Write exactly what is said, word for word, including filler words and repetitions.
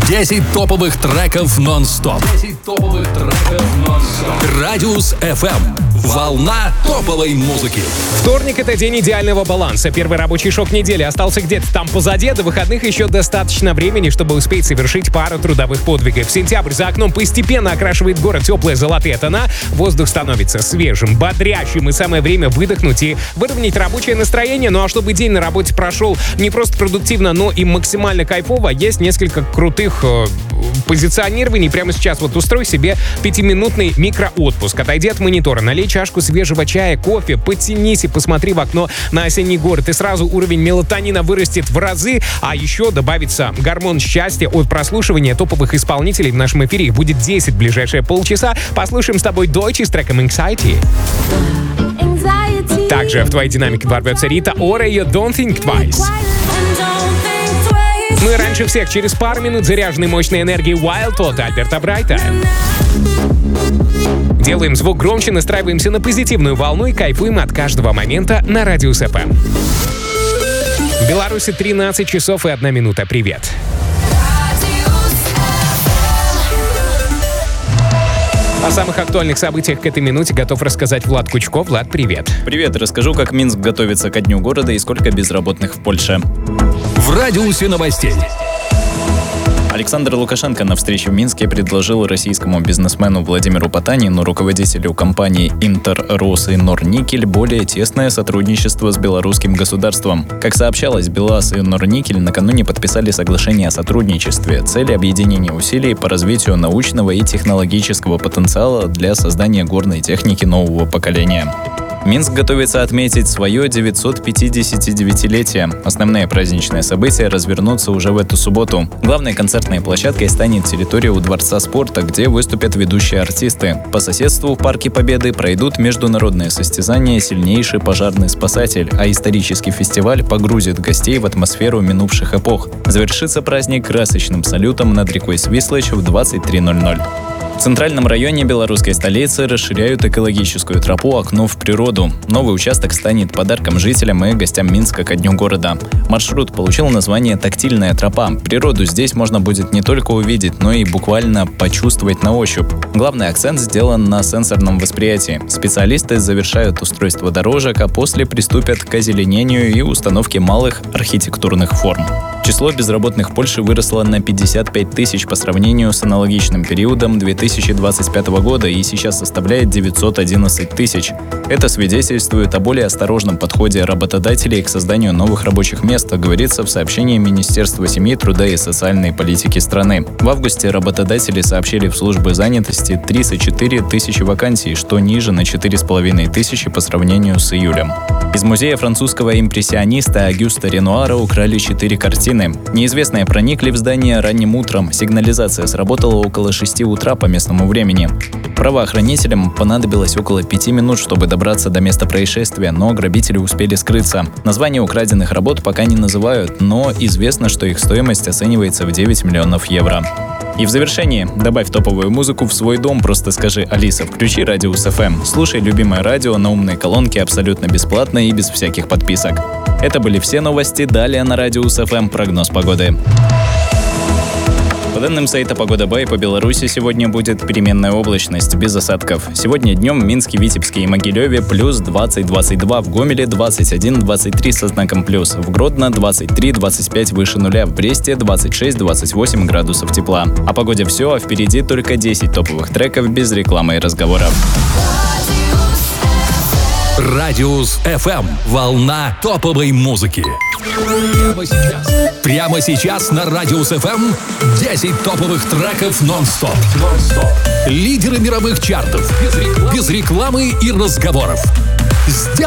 десять топовых треков нон-стоп. десять топовых треков нон-стоп. Радиус эф эм. Волна топовой музыки. Вторник — это день идеального баланса. Первый рабочий шок недели остался где-то там позади. До выходных еще достаточно времени, чтобы успеть совершить пару трудовых подвигов. Сентябрь за окном постепенно окрашивает город теплые золотые тона. Воздух становится свежим, бодрящим, и самое время выдохнуть и выровнять рабочее настроение. Ну а чтобы день на работе прошел не просто продуктивно, но и максимально кайфово, есть несколько крутых э, позиционирований. Прямо сейчас вот устрой себе пятиминутный микроотпуск. Отойди от монитора, налей чашку свежего чая, кофе, подтянись и посмотри в окно на осенний город. И сразу уровень мелатонина вырастет в разы, а еще добавится гормон счастья от прослушивания топовых исполнителей в нашем эфире. Их будет десять в ближайшие полчаса. Послушаем с тобой Deutsche с треком Anxiety. Также в твоей динамике ворвется Рита Ора и Don't Think Twice. Ну и раньше всех, через пару минут заряженной мощной энергией Wild от Альберта Брайта. Делаем звук громче, настраиваемся на позитивную волну и кайфуем от каждого момента на Радиус эф эм. В Беларуси тринадцать часов и одна минута. Привет. О самых актуальных событиях к этой минуте готов рассказать Влад Кучков. Влад, привет. Привет, расскажу, как Минск готовится ко Дню города и сколько безработных в Польше. В радиусе новостей. Александр Лукашенко на встрече в Минске предложил российскому бизнесмену Владимиру Потанину, руководителю компаний «Интер», «Рос» и «Норникель», более тесное сотрудничество с белорусским государством. Как сообщалось, БелАЗ и «Норникель» накануне подписали соглашение о сотрудничестве. Цель объединения усилий по развитию научного и технологического потенциала для создания горной техники нового поколения. Минск готовится отметить свое девятьсот пятидесятидевятилетие. Основные праздничные события развернутся уже в эту субботу. Главной концертной площадкой станет территория у Дворца спорта, где выступят ведущие артисты. По соседству в Парке Победы пройдут международные состязания «Сильнейший пожарный спасатель», а исторический фестиваль погрузит гостей в атмосферу минувших эпох. Завершится праздник красочным салютом над рекой Свислочь в двадцать три ноль ноль. В центральном районе белорусской столицы расширяют экологическую тропу «Окно в природу». Новый участок станет подарком жителям и гостям Минска ко Дню города. Маршрут получил название «Тактильная тропа». Природу здесь можно будет не только увидеть, но и буквально почувствовать на ощупь. Главный акцент сделан на сенсорном восприятии. Специалисты завершают устройство дорожек, а после приступят к озеленению и установке малых архитектурных форм. Число безработных в Польше выросло на пятьдесят пять тысяч по сравнению с аналогичным периодом две тысячи двадцать пятого года и сейчас составляет девятьсот одиннадцать тысяч. Это свидетельствует о более осторожном подходе работодателей к созданию новых рабочих мест, говорится в сообщении Министерства семьи, труда и социальной политики страны. В августе работодатели сообщили в службы занятости тридцать четыре тысячи вакансий, что ниже на четыре с половиной тысячи по сравнению с июлем. Из музея французского импрессиониста Агюста Ренуара украли четыре картины. Неизвестные проникли в здание ранним утром. Сигнализация сработала около шести утра по местному времени. Правоохранителям понадобилось около пяти минут, чтобы добраться до места происшествия, но грабители успели скрыться. Названия украденных работ пока не называют, но известно, что их стоимость оценивается в девять миллионов евро. И в завершении добавь топовую музыку в свой дом, просто скажи: «Алиса, включи Радиус эф эм». Слушай любимое радио на умной колонке абсолютно бесплатно и без всяких подписок. Это были все новости. Далее на Радиус эф эм прогноз погоды. По данным сайта Погода Бай, по Беларуси сегодня будет переменная облачность, без осадков. Сегодня днем в Минске, Витебске и Могилеве плюс двадцать двадцать два, в Гомеле двадцать один двадцать три со знаком плюс, в Гродно двадцать три двадцать пять выше нуля, в Бресте двадцать шесть двадцать восемь градусов тепла. О погоде все, а впереди только десять топовых треков без рекламы и разговоров. Радиус эф эм. Волна топовой музыки. Прямо сейчас. Прямо сейчас на Радиус эф эм десять топовых треков нон-стоп. нон-стоп. Лидеры мировых чартов. Без рекламы, без рекламы и разговоров. Сделай